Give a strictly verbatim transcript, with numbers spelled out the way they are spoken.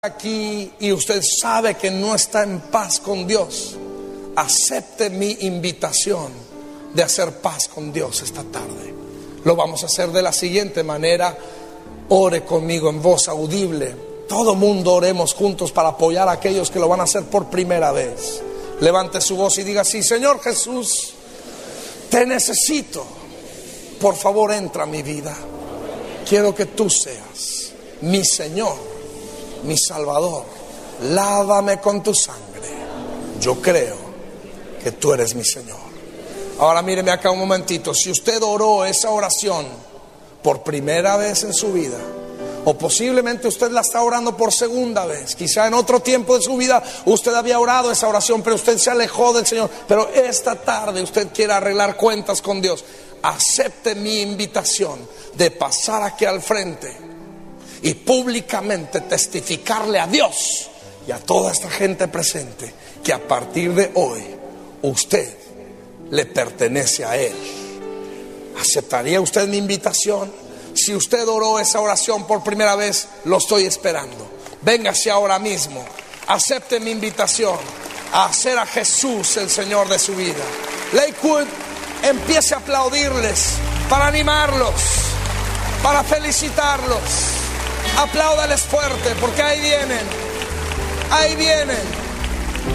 aquí y usted sabe que no está en paz con Dios, acepte mi invitación de hacer paz con Dios esta tarde. Lo vamos a hacer de la siguiente manera: ore conmigo en voz audible. Todo mundo oremos juntos para apoyar a aquellos que lo van a hacer por primera vez. Levante su voz y diga así: Señor Jesús, te necesito. Por favor, entra a mi vida. Quiero que tú seas mi Señor, mi Salvador. Lávame con tu sangre. Yo creo que tú eres mi Señor. Ahora míreme acá un momentito. Si usted oró esa oración por primera vez en su vida, o posiblemente usted la está orando por segunda vez, quizá en otro tiempo de su vida usted había orado esa oración, pero usted se alejó del Señor, pero esta tarde usted quiere arreglar cuentas con Dios, acepte mi invitación de pasar aquí al frente y públicamente testificarle a Dios y a toda esta gente presente que a partir de hoy usted le pertenece a Él. ¿Aceptaría usted mi invitación? Si usted oró esa oración por primera vez, lo estoy esperando. Véngase ahora mismo, acepte mi invitación a hacer a Jesús el Señor de su vida. Lakewood, empiece a aplaudirles, para animarlos, para felicitarlos. Apláudales fuerte, porque ahí vienen, ahí vienen.